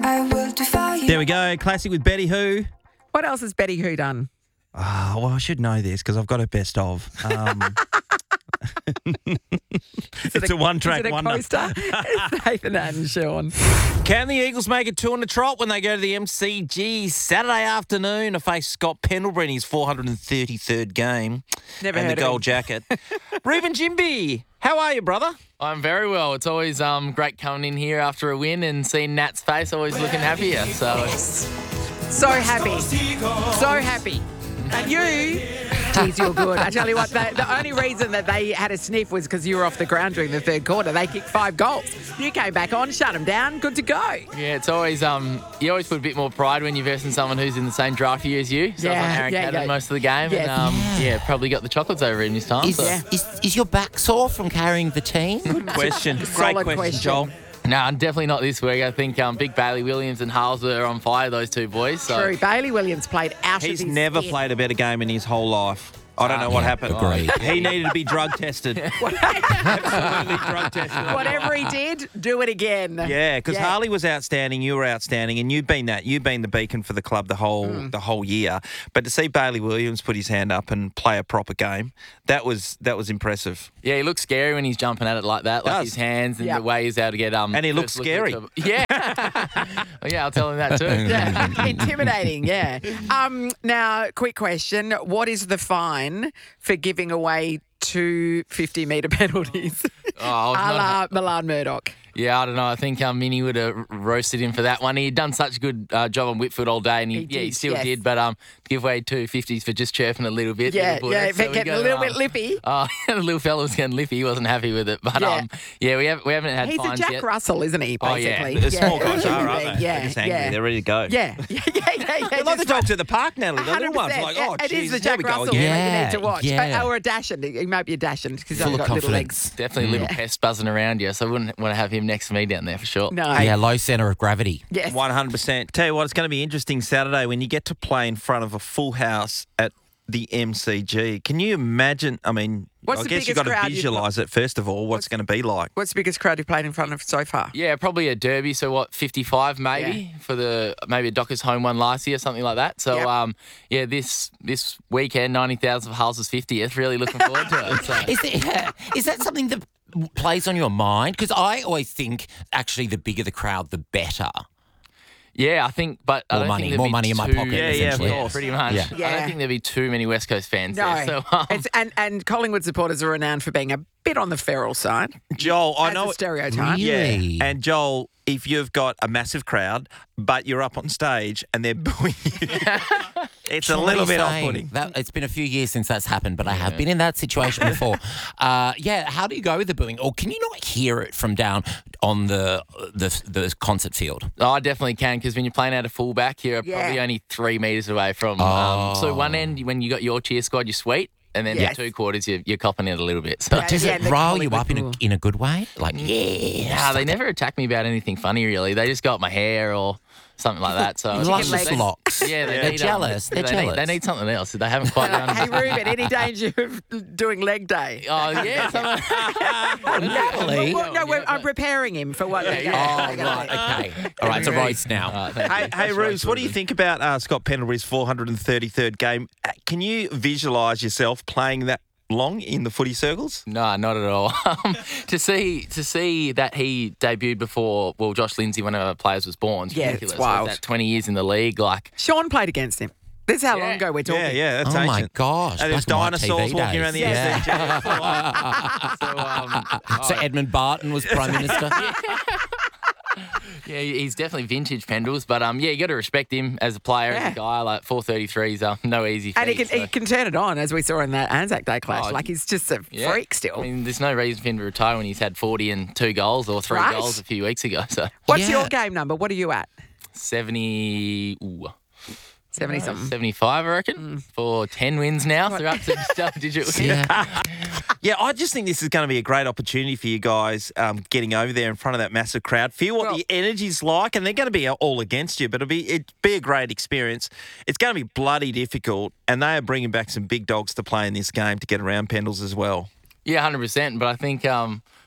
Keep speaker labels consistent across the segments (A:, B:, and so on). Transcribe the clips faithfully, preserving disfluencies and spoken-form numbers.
A: I will defy you.
B: There we go. Classic with Betty Who.
C: What else has Betty Who done?
B: Ah, well, I should know this because I've got a best of. Um, it's a, one-track
C: Is it a
B: wonder.
C: coaster? It's Nathan and Sean.
D: Can the Eagles make it two on the trot when they go to the M C G Saturday afternoon to face Scott Pendlebury in his four hundred thirty-third game?
C: Never
D: and
C: heard
D: the
C: of
D: gold
C: him.
D: jacket. Reuben Jimby, how are you, brother?
E: I'm very well. It's always um, great coming in here after a win and seeing Nat's face, always looking happier. So it's
C: So happy. So happy. And you, geez, you're good. I tell you what, the, the only reason that they had a sniff was because you were off the ground during the third quarter. They kicked five goals. You came back on, shut them down, good to go.
E: yeah, it's always um, you always put a bit more pride when you're versing someone who's in the same draft year as you. So
C: Yeah,
E: I was on Aaron
C: yeah,
E: Cadden
C: yeah.
E: most of the game,
C: Yeah.
E: and um, yeah, probably got the chocolates over him this time.
D: Is,
E: so.
C: Yeah.
D: is, is your back sore from carrying the team?
B: Question. Great
C: Solid
B: question,
C: question.
B: Joel.
E: No, definitely not this week. I think um, Big Bailey Williams and Hales are on fire, those two boys. So.
C: True. Bailey Williams played out
B: He's
C: of his
B: never
C: skin.
B: played a better game in his whole life. I don't know what
D: yeah,
B: happened.
D: agreed.
B: He needed to be drug tested. Absolutely drug tested.
C: Whatever he did, do it again.
B: Yeah, because
C: Yeah.
B: Harley was outstanding, you were outstanding, and you've been that. You've been the beacon for the club the whole
C: Mm.
B: the whole year. But to see Bailey Williams put his hand up and play a proper game, that was that was impressive.
E: Yeah, he looks scary when he's jumping at it like that, like
B: Does.
E: his hands and
C: Yeah.
E: the way he's able to get um.
B: And he looks
E: first look at
B: scary.
E: the- Yeah, yeah, I'll tell him that too.
C: Yeah, intimidating, yeah. Um, now, quick question. What is the fine for giving away two fifty-metre penalties?
E: Oh, I was
C: A
E: not
C: la Milan Murdoch.
E: Yeah, I don't know. I think um, Minnie would have roasted him for that one. He'd done such a good uh, job on Whitfield all day, and he,
C: He
E: yeah, he
C: did,
E: still
C: yes.
E: did. But um, to give away two fifties for just chirping a little bit.
C: Yeah,
E: little
C: yeah,
E: bullets.
C: but
E: we
C: getting a
E: got,
C: little
E: um,
C: bit lippy.
E: Oh, the little fella was getting lippy. He wasn't happy with it. But
C: Yeah.
E: um, yeah, we haven't we haven't had
C: He's a
E: fines
C: Jack
E: yet.
C: Russell, isn't he,
E: Oh, yeah.
C: basically?
B: The small guys are, aren't they?
C: Yeah,
B: They're just angry.
C: yeah.
B: They're ready to go.
C: Yeah, yeah, yeah, yeah. yeah.
B: They're like the
C: Just
B: dogs at the park, Natalie. The little ones.
C: one
B: Like,
C: hundred
B: oh,
C: percent. It is
B: geez,
C: the
B: there
C: Jack
B: we go
C: Russell
B: again.
C: that you
D: Yeah,
C: need to watch.
D: yeah.
C: Uh, Or a Dachshund. He might be a Dachshund because he's
D: Full
C: only
D: of
C: got little
D: confidence.
C: legs.
E: Definitely a little pest buzzing around you, so I wouldn't want to have him next to me down there for sure.
C: No.
D: Yeah, low centre of gravity.
C: Yes.
B: one hundred percent. Tell you what, it's going to be interesting Saturday when you get to play in front of a full house at the M C G. Can you imagine? I mean,
C: What's
B: I
C: the
B: guess you've
C: biggest
B: got to
C: crowd you've
B: visualise it first of all, what's, it's going to be like.
C: What's the biggest crowd you've played in front of so far?
E: Yeah, probably a derby. So what, fifty-five maybe for the maybe a Dockers home one last year, something like that. So
C: Yep.
E: um, yeah, this this weekend ninety thousand for Hulls' fiftieth. Really looking forward to it. So.
D: Is, it, is that something that plays on your mind? Because I always think actually the bigger the crowd, the better.
E: Yeah, I think, but I
D: More
E: don't
D: money,
E: think there'd
D: more
E: be
D: money in my
E: too-
D: pocket,
B: Yeah, yeah, of
D: essentially.
B: course.
E: pretty much.
D: Yeah.
E: I
C: Yeah.
E: don't think there'd be too many West Coast fans
C: No.
E: there. So, um,
C: It's, and, and Collingwood supporters are renowned for being a bit on the feral side.
B: Joel, I
C: As
B: know
C: a stereotype.
D: Really?
B: Yeah, and Joel, if you've got a massive crowd, but you're up on stage and they're booing you, it's a
D: Surely
B: little bit
D: saying
B: off-putting.
D: that- It's been a few years since that's happened, but I have been in that situation before. uh, yeah, how do you go with the booing? Or can you not hear it from down on the the, the concert field?
E: oh, I definitely can because when you're playing out of fullback, you're
C: Yeah.
E: probably only three metres away from.
D: Oh.
E: Um, so one end, when you got your cheer squad, you're sweet. And then
C: Yes.
E: the two quarters, you're, you're copping it a little bit. So.
C: Yeah,
D: Does
C: yeah,
D: it
C: the
D: rile you
C: Collingwood
D: up in a,
C: boo.
D: in a good way? Like, yeah.
E: Nah, they never attack me about anything funny, really. They just go up my hair or something like that. So
D: Luscious
E: They-
D: locks.
E: Yeah, they
D: They're
E: need,
D: jealous.
E: Um,
D: They're
E: they, Need,
D: jealous.
E: they need something else. They haven't quite done.
C: Hey, Ruben, any danger of doing leg day?
E: Oh yeah, something.
D: Natalie.
C: Well, no, we're, I'm preparing him for what.
E: Yeah,
C: they're
E: yeah.
C: gonna-
D: Oh,
C: they're gonna
D: right,
C: do.
D: okay. All right, it's a roast now.
E: Uh, thank
B: Hey,
E: you.
B: hey
E: That's
B: Rubes,
E: right,
B: what do you
E: Ruben.
B: think about uh, Scott Pendlebury's four hundred thirty-third game? Uh, Can you visualise yourself playing that long in the footy circles?
E: No, not at all. Um, to see to see that he debuted before, well, Josh Lindsay, one of our players was born. It's
C: Yeah, it's
E: ridiculous.
C: wild.
E: That twenty years in the league, like
C: Sean played against him. This is how long
E: Yeah.
C: ago we're talking.
B: Yeah, yeah, that's
D: Oh,
B: ancient.
D: my gosh.
B: And there's
D: Black and white
B: dinosaurs
D: T V
B: walking around the
D: days.
B: S C G.
E: so. Um,
D: So Edmund Barton was Prime Minister.
E: yeah, he's definitely vintage Pendles, but um, yeah, you got to respect him as a player,
C: Yeah.
E: as a guy. Like four thirty-threes, um, no easy feat.
C: And he can,
E: so-
C: he can turn it on, as we saw in that Anzac Day clash.
E: Oh,
C: like, he's just a
E: yeah.
C: freak still.
E: I mean, there's no reason for him to retire when he's had forty and two goals or three
C: Right.
E: goals a few weeks ago. So
C: What's
D: Yeah.
C: your game number? What are you at?
E: seventy, ooh,
C: seventy-something.
E: seventy-five, I reckon, for ten wins now. So we're up to double digit wins.
D: Yeah.
B: Yeah, I just think this is going to be a great opportunity for you guys um, getting over there in front of that massive crowd. Feel what
C: Well-
B: the energy's like, and they're going to be all against you, but it'll be it'd be a great experience. It's going to be bloody difficult, and they are bringing back some big dogs to play in this game to get around Pendles as well.
E: Yeah, one hundred percent. But I think um,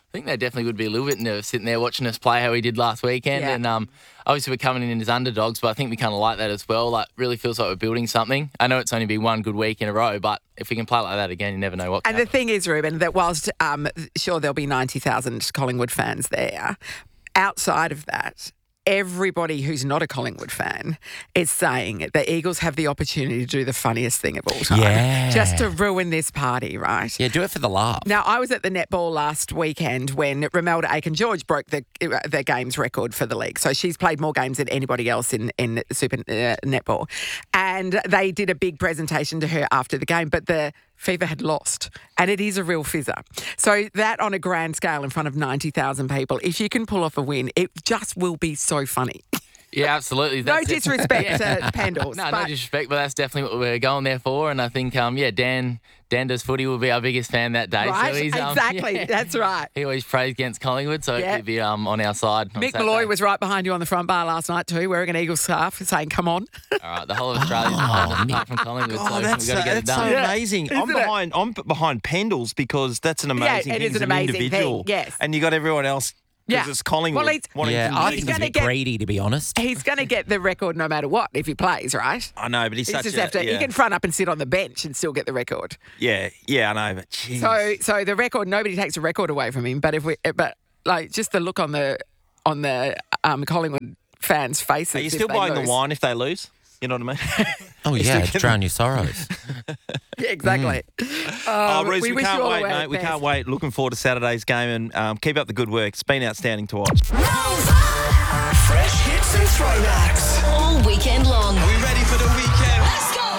E: I think they definitely would be a little bit nervous sitting there watching us play how we did last weekend.
C: Yeah.
E: And um, obviously we're coming in as underdogs, but I think we kind of like that as well. Like, really feels like we're building something. I know it's only been one good week in a row, but if we can play like that again, you never know what can
C: And the
E: happen.
C: thing is, Ruben, that whilst um, sure there'll be ninety thousand Collingwood fans there, outside of that, everybody who's not a Collingwood fan is saying the Eagles have the opportunity to do the funniest thing of all time.
D: Yeah.
C: Just to ruin this party, right?
D: Yeah, do it for the laugh.
C: Now, I was at the netball last weekend when Romelda Aiken-George broke the the games record for the league. So she's played more games than anybody else in, in Super uh, Netball. And they did a big presentation to her after the game, but the Fever had lost, and it is a real fizzer. So that on a grand scale in front of ninety thousand people, if you can pull off a win, it just will be so funny.
E: Yeah, absolutely.
C: No
E: That's it.
C: disrespect to Pendles.
E: No,
C: but
E: no disrespect, but that's definitely what we're going there for. And I think, um, yeah, Dan Dan does footy will be our biggest fan that day.
C: Right,
E: So he's, um,
C: exactly.
E: yeah.
C: That's right.
E: He always prays against Collingwood, so
C: Yeah.
E: he'll be um, on our side. on
C: Mick
E: Saturday.
C: Malloy was right behind you on the front bar last night too, wearing an Eagles scarf, saying, come on.
E: All right, the whole of Australia's behind us, apart from Collingwood, so
B: Oh, that's,
E: we've got to
B: uh,
E: get it
B: that's so
E: done.
C: Yeah.
B: amazing. I'm
C: Isn't it?
B: behind. I'm b- behind Pendles because that's an amazing
C: Yeah, it
B: thing
C: is
B: as
C: an
B: an
C: amazing
B: individual.
C: thing, yes.
B: And you got everyone else because
C: Yeah.
B: it's Collingwood.
C: Well, he's-
B: wanting
D: Yeah,
B: to
D: I
B: win.
D: think
C: He's
D: it's a
C: gonna
D: bit
C: get-
D: greedy, to be honest.
C: He's going to get the record no matter what if he plays, right?
B: I know, but he's
C: He
B: such
C: just
B: a
C: have to.
B: yeah.
C: He can front up and sit on the bench and still get the record.
B: yeah, yeah, I know, but geez.
C: So, so the record. Nobody takes a record away from him. But if we, but like just the look on the on the um, Collingwood fans' faces.
B: are you
C: if
B: still
C: they
B: buying
C: lose.
B: the wine if they lose? You know what I mean?
D: Oh, yeah, it's drown your sorrows.
C: Yeah, exactly.
B: Oh,
C: Um,
B: Reece, we,
C: wish
B: can't
C: you all
B: wait,
C: the
B: mate. We
C: best.
B: can't wait. Looking forward to Saturday's game and um, keep up the good work. It's been outstanding to watch.
A: Fresh hits and throwbacks.
F: All weekend long.
A: Are we ready for the weekend?
F: Let's go.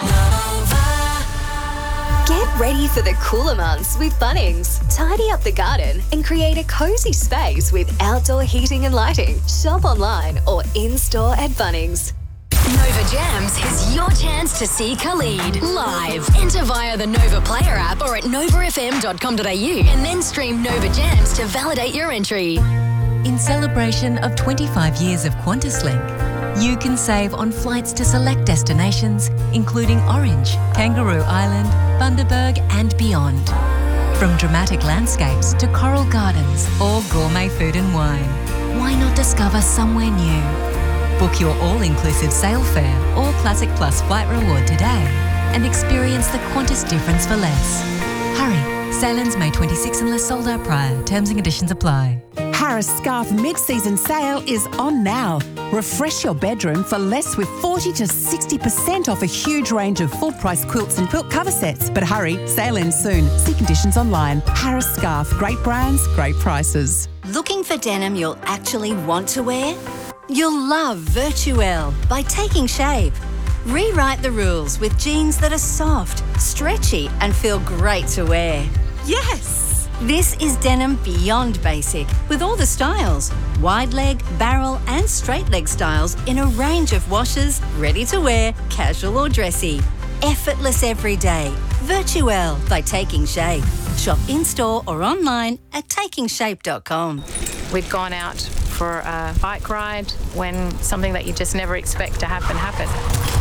F: Get ready for the cooler months with Bunnings. Tidy up the garden and create a cozy space with outdoor heating and lighting. Shop online or in-store at Bunnings. Nova Jams is your chance to see Khalid live. Enter via the Nova Player app or at nova f m dot com dot a u and then stream Nova Jams to validate your entry.
G: In celebration of twenty-five years of QantasLink, you can save on flights to select destinations, including Orange, Kangaroo Island, Bundaberg and beyond. From dramatic landscapes to coral gardens or gourmet food and wine, why not discover somewhere new? Book your all-inclusive sail fare or Classic Plus flight reward today and experience the Qantas difference for less. Hurry, sail-ins May twenty-sixth unless sold out prior. Terms and conditions apply.
H: Harris Scarf mid-season sale is on now. Refresh your bedroom for less with forty to sixty percent off a huge range of full-price quilts and quilt cover sets. But hurry, sale ends soon. See conditions online. Harris Scarf, great brands, great prices.
I: Looking for denim you'll actually want to wear? You'll love Virtuelle by Taking Shape. Rewrite the rules with jeans that are soft, stretchy and feel great to wear. Yes! This is denim beyond basic with all the styles. Wide leg, barrel and straight leg styles in a range of washes, ready to wear, casual or dressy. Effortless every day. Virtuelle by Taking Shape. Shop in-store or online at taking shape dot com.
J: We'd gone out for a bike ride when something that you just never expect to happen happened.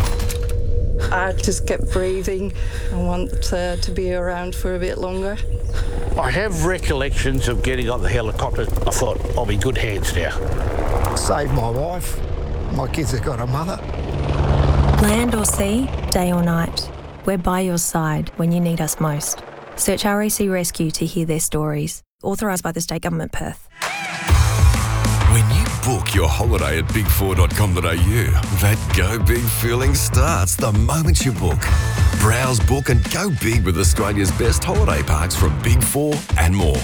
K: I just kept breathing. I want uh, to be around for a bit longer.
L: I have recollections of getting on the helicopter. I thought, I'll be in good hands now.
M: Saved my wife. My kids have got a mother.
N: Land or sea, day or night, we're by your side when you need us most. Search R A C Rescue to hear their stories. Authorised by the State Government, Perth.
O: When you book your holiday at big four dot com dot a u, that go big feeling starts the moment you book. Browse, book and go big with Australia's best holiday parks from Big Four and more.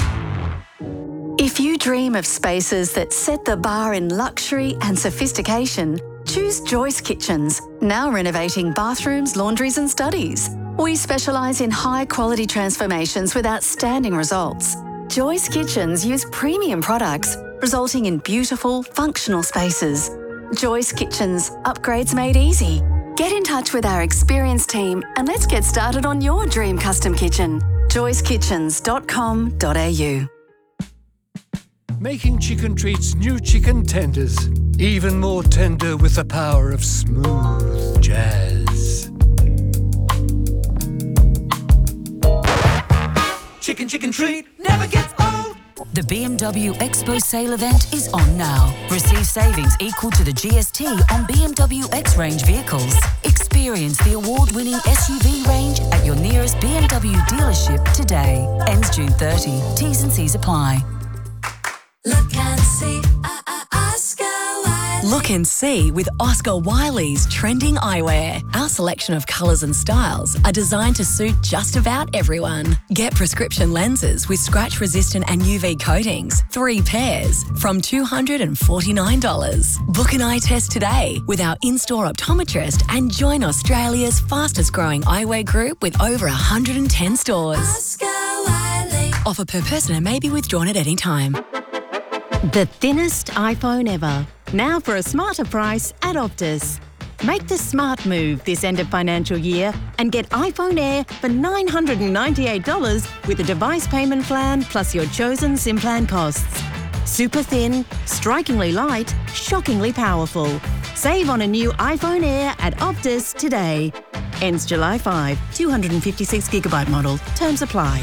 I: If you dream of spaces that set the bar in luxury and sophistication, choose Joyce Kitchens, now renovating bathrooms, laundries and studies. We specialise in high-quality transformations with outstanding results. Joyce Kitchens use premium products, resulting in beautiful, functional spaces. Joyce Kitchens, upgrades made easy. Get in touch with our experienced team and let's get started on your dream custom kitchen. joyce kitchens dot com dot a u.
P: Making chicken treats new chicken tenders, even more tender with the power of smooth jazz.
A: Chicken, chicken treat never gets old.
Q: The B M W Expo sale event is on now. Receive savings equal to the G S T on B M W X-Range vehicles. Experience the award-winning S U V range at your nearest B M W dealership today. Ends June thirtieth. T's and C's apply.
R: Look and see, uh, uh, Oscar Wiley.
G: Look and see with Oscar Wiley's trending eyewear. Our selection of colours and styles are designed to suit just about everyone. Get prescription lenses with scratch-resistant and U V coatings, three pairs, from two hundred forty-nine dollars. Book an eye test today with our in-store optometrist and join Australia's fastest-growing eyewear group with over one hundred ten stores.
R: Oscar Wiley.
G: Offer per person and may be withdrawn at any time.
S: The thinnest iPhone ever. Now for a smarter price at Optus. Make the smart move this end of financial year and get iPhone Air for nine hundred ninety-eight dollars with a device payment plan plus your chosen SIM plan costs. Super thin, strikingly light, shockingly powerful. Save on a new iPhone Air at Optus today. Ends July fifth. two hundred fifty-six gigabyte model. Terms apply.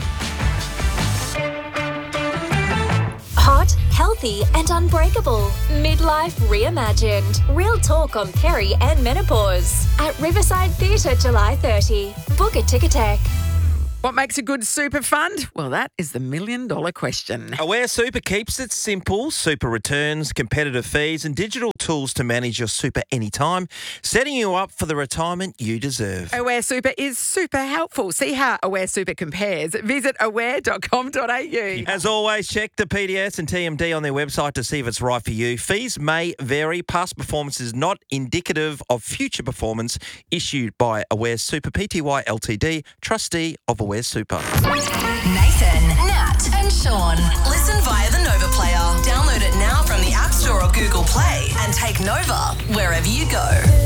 F: Hot, healthy and unbreakable. Midlife reimagined. Real talk on peri and menopause. At Riverside Theatre July thirtieth. Book a Ticketek.
C: What makes a good super fund? Well, that is the million dollar question.
B: Aware Super keeps it simple. Super returns, competitive fees and digital tools to manage your super anytime, setting you up for the retirement you deserve.
C: Aware Super is super helpful. See how Aware Super compares. Visit aware dot com dot a u.
B: As always, check the P D S and T M D on their website to see if it's right for you. Fees may vary. Past performance is not indicative of future performance. Issued by Aware Super Pty Ltd, trustee of Aware Super.
T: Nathan, Nat and Sean. Listen via the Nova Player. Download it now from the App Store or Google Play and take Nova wherever you go.